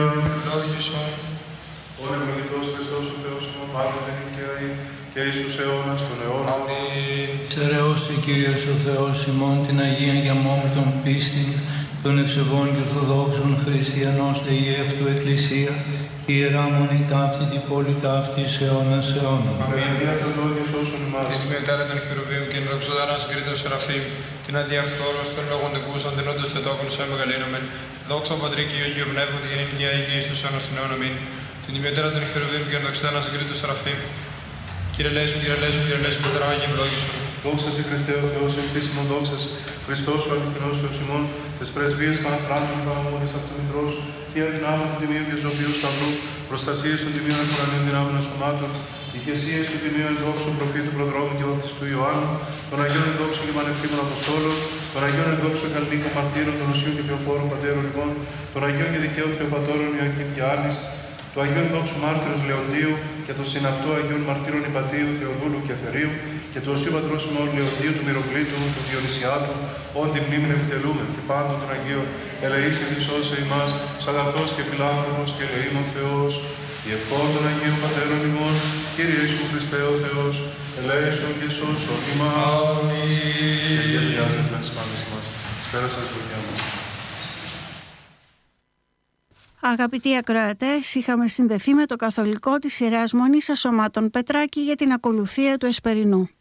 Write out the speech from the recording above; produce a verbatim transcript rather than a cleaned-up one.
Λόγισον. Ο ευλογητός Χριστός ο Θεός ημών πάντοτε νικαίοι και εις τους αιώνας των αιώνων. Αμήν. Στερεώσει Κύριος ο Θεός ημών την Αγία για μόμη των πίστην, των ευσεβών και ορθοδόξων χριστιανών στη αυτού Εκκλησία, η Ιερά Μονή ταύτη, την πόλη ταύτη, αιώνας αιώνων. Αμήν. Δια των λόγων σώσον ημάς. Την τιμιωτέρα των χειρουβίμ και την δοξοδάρα συγκρίτων σεραφείμ, την αδιαφθόρος των λόγων τεκούσαν, την όντως τετόκον σε μεγαλύνομεν, δόξα Πατρί και Υιό και Πνεύματι και νυν και αεί και εις τους αιώνας των αιώνων. Αμήν. Την τιμιωτέρα των χειρουβίμ και την δοξοδάρα συγκρίτων σεραφείμ, Κύριε Λέησον, Κύριε Λέησον, Κύριε Λέησον, Πατέρα Άγιε ευλόγησον. Δόξα σε Χριστέ ο Θεός, ελπίσιμον δόξα σε Χριστός ο αληθινός Θεός ημών, τες πρεσβείες παραπράτων παραμονής αυτού μητρός, Θεία δυνάμων του Τιμίου και Ζωοποιού Σταυρού, προστασίες των Τιμίων Εκουρανίων δυνάμων ασωμάτων, ηγεσίες του Τιμίου Ενδόξου Προφήτου Προδρόμου και Βαπτιστού Ιωάννου, των Αγίων Ενδόξου και Πανευθύμων Αποστόλων, των Αγίων Ενδόξου Εκαλνίκων Μαρτύρων, των Οσίων και Θεοφόρων Πατέρων ημών, των Αγίων και Δικαίων Θεοπατώρων Ιωακήμ και Άννης, του Αγίου Ενδόξου Μάρτυρος Λεοντίου και του συναυτού Αγίων Μαρτύρων Ιπατίου, Θεοδούλου και Θερίου και του Οσίου Πατρός ημών Λεοντίου, του Μυροκλήτου, του Διονυσιάτου, όν την μνήμη επιτελούμε και πάντων των Αγίων, ελεήσει και σώσε ημάς, σαν αγαθός και φιλάνθρωπος και ελεήμων Θεός, η ευχών των Αγίων Πατέρων ημών, Κύριε Ιησού Χριστέ ο Θεός, ελέησον και σώσον ημάς. Αμήν. Και διαβιάζεται να εξπάνεις μας, τις πέρασας βοηθιά μας. Αγαπητοί ακροατές, είχαμε συνδεθεί με το καθολικό της Ιεράς Μονής Ασωμάτων Πετράκη για την ακολουθία του Εσπερινού.